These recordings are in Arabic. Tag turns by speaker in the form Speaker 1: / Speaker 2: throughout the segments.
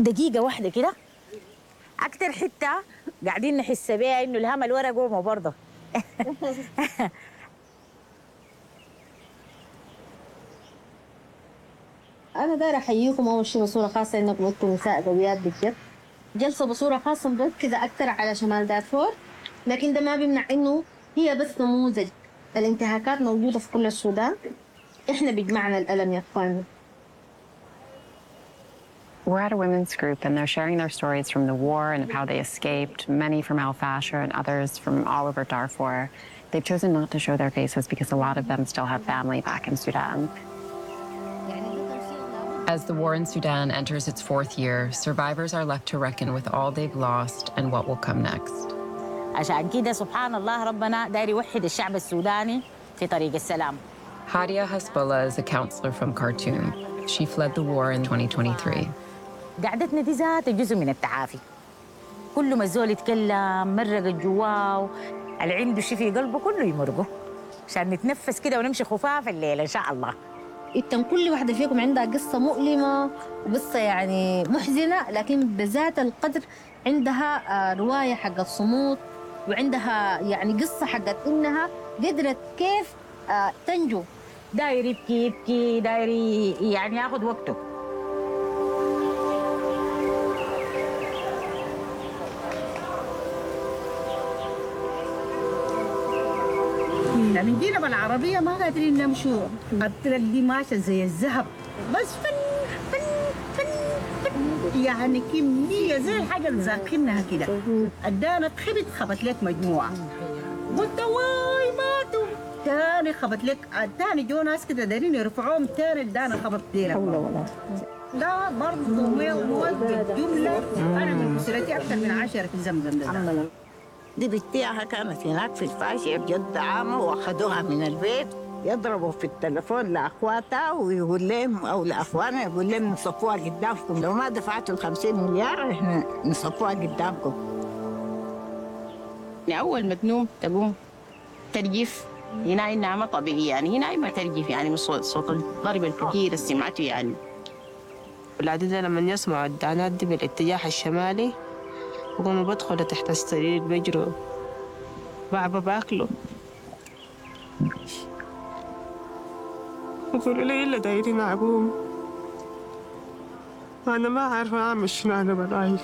Speaker 1: دقيقة واحدة كده. أكتر حتة قاعدين نحس بيها إنه الهمل ورا قومه برضه.
Speaker 2: أنا دايرة أحييكم أول شيء بصورة خاصة إنكم أنتم نساء قويات بجد. جلسة بصورة خاصة مركزة أكثر على شمال دارفور، لكن ده ما بيمنع إنه هي بس نموذج. الانتهاكات موجودة في كل السودان، إحنا بيجمعنا الألم يا إخواننا.
Speaker 3: We're at a women's group and they're sharing their stories from the war and how they escaped, many from Al Fasher and others from all over Darfur. They've chosen not to show their faces because a lot of them still have family back in Sudan. As the war in Sudan enters its fourth year, survivors are left to reckon with all they've lost and what will come next.
Speaker 1: عشان كده سبحان الله ربنا داير يوحد الشعب السوداني في طريق السلام.
Speaker 3: Hadia Hasbullah is a counselor from Khartoum. She fled the war in 2023.
Speaker 1: قعدتنا دي ذات جزء من التعافي. كل ما الزول يتكلم مرق جواه، اللي عنده شيء في قلبه كله يمرقه عشان نتنفس كده ونمشي خفاف الليل ان شاء الله.
Speaker 2: إنتم كل واحدة فيكم عندها قصة مؤلمة وقصة يعني محزنة، لكن بذات القدر عندها رواية حقت صمود، وعندها يعني قصة حقت إنها قدرت كيف تنجو.
Speaker 1: داير يبكي يبكي، داير يعني ياخذ وقته.
Speaker 4: من جينا بالعربية ما قادرين نمشوا، الطرق دي ماشية زي الذهب، بس فن فن فن فن يعني كمية زي الحاجة اللي زاقينها كده. ادانا خبت لك مجموعة، قلت واي ماتوا. تاني خبت لك، تاني جو ناس كده دايرين يرفعوهم، تاني ادانا خبط ديلك. لا برضه موجه جملة. أنا من أسرتي أكثر من 10 في زمزم ده.
Speaker 5: دي بنتيها كانت هناك في الفاشية بجد عامة، واخدوها من البيت يضربوا في التليفون لأخواتها ويقول لهم أو لأخوانها يقول لهم نصفوها قدامكم، لو ما دفعتوا 50 مليار إحنا نصفوها قدامكم.
Speaker 6: أول ما تنوم تقوم ترجف، هي نايمة طبيعية يعني، هي نايمة ترجف يعني من صوت الضرب الكثير اللي سمعته يعني.
Speaker 7: والعدد لما يسمعوا الدانات دي بالاتجاه الشمالي وقوموا بدخلوا تحت السرير بيجروا بعبا باكلوا، يقولوا لي إلا دايرين أبوهم. أنا ما عارفة أعمل شنو أنا برايي.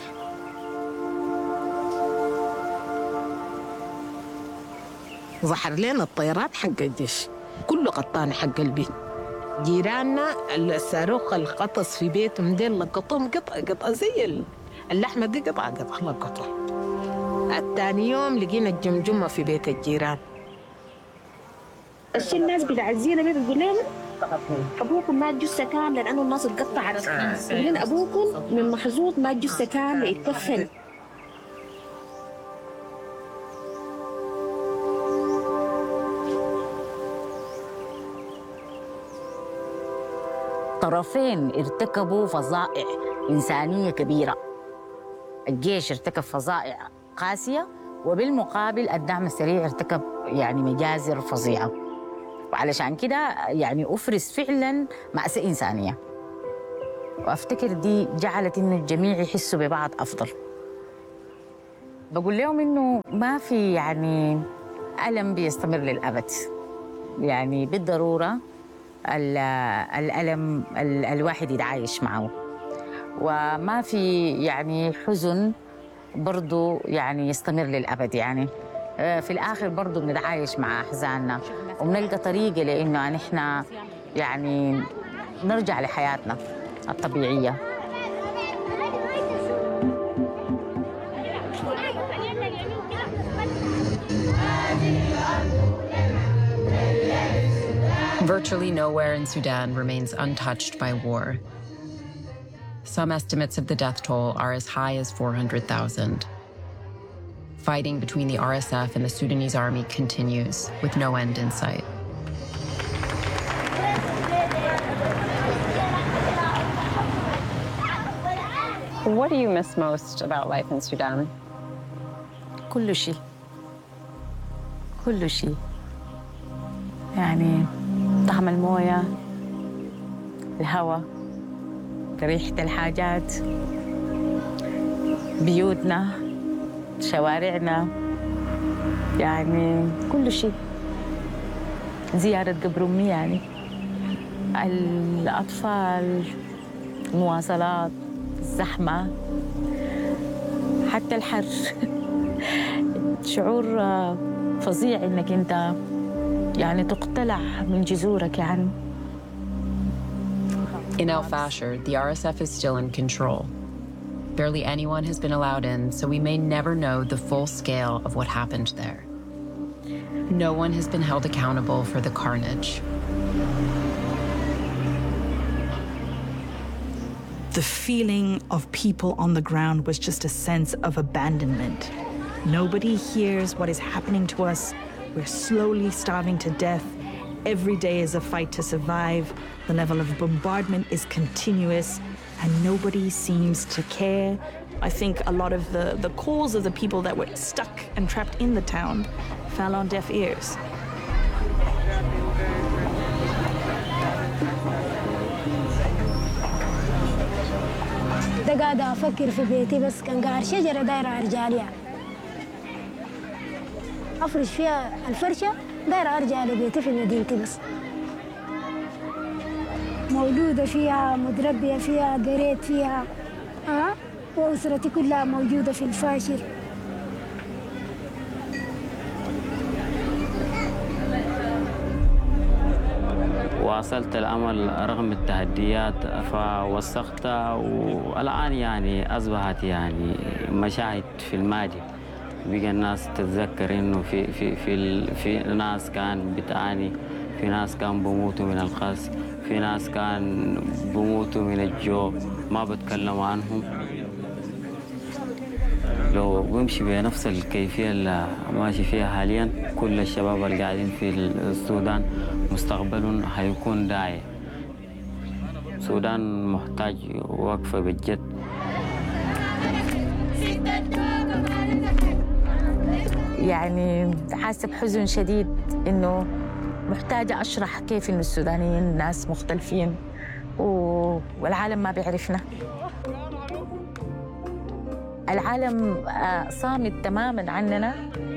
Speaker 5: ظهر لنا الطيارات حق الجيش كله قطان حق البيت. جيراننا الصاروخ القطص في بيتهم ديل لقطهم قطع زي اللحمة دي قطع لقطة. الثاني يوم لقينا الجمجمة في بيت الجيران.
Speaker 2: الشيء الناس بتعزينا بيه بتقول لهم أبوكم مات جثة كاملة لأنه الناس اتقطعت، يقولون أبوكم من محظوظ مات جثة كاملة يتكفن.
Speaker 1: طرفين ارتكبوا فظائع إنسانية كبيرة. الجيش ارتكب فظائع قاسية، وبالمقابل الدعم السريع ارتكب يعني مجازر فظيعة، وعلشان كده يعني أفرز فعلا مأساة إنسانية. وأفتكر دي جعلت إنه الجميع يحسوا ببعض أفضل. بقول لهم إنه ما في يعني ألم بيستمر للأبد، يعني بالضرورة الألم الواحد يتعايش معه، وما في يعني حزن برضو يعني يستمر للأبد. يعني في الآخر برضو بنتعايش مع أحزاننا وبنلقى طريقة لأنه نحن يعني نرجع لحياتنا الطبيعية.
Speaker 3: Virtually nowhere in Sudan remains untouched by war. Some estimates of the death toll are as high as 400,000. Fighting between the RSF and the Sudanese army continues, with no end in sight. What do you miss most about life in Sudan?
Speaker 1: كل شيء، كل شيء. يعني طعم الموية، الهواء، ريحة الحاجات، بيوتنا، شوارعنا، يعني كل شيء. زيارة قبر أمي يعني، الأطفال، المواصلات، الزحمة، حتى الحر. شعور فظيع إنك أنت يعني تقتلع من جذورك يعني.
Speaker 3: In El Fasher, the RSF is still in control. Barely anyone has been allowed in, so we may never know the full scale of what happened there. No one has been held accountable for the carnage.
Speaker 8: The feeling of people on the ground was just a sense of abandonment. Nobody hears what is happening to us. We're slowly starving to death. Every day is a fight to survive. The level of bombardment is continuous, and nobody seems to care. I think a lot of the calls of the people that were stuck and trapped in the town fell on deaf ears.
Speaker 9: ده قاعدة أفكر في بيتي، بس كان قاعد شجرة دايرة رجالية أفرش فيها الفرشة، دايرة أرجع لبيتي في مدينتي بس. مولودة فيها، متربية فيها، قريت فيها، وأسرتي كلها موجودة في الفاشر.
Speaker 10: واصلت الأمل رغم التحديات فوثقتها، والآن يعني أصبحت يعني مشاهد في الماضي. بقى الناس تتذكر إنه في ناس كان بتعاني، في ناس كان بموتوا من القصف، في ناس كان بموتوا من الجوع ما بتكلموا عنهم. لو بمشي بنفس الكيفية اللي ماشي فيها حاليا، كل الشباب اللي قاعدين في السودان مستقبلهم هيكون داعي. السودان محتاج وقفة بجد.
Speaker 1: يعني حاسة بحزن شديد إنه محتاجة أشرح كيف إنه السودانيين ناس مختلفين والعالم ما بيعرفنا. العالم صامت تماماً عننا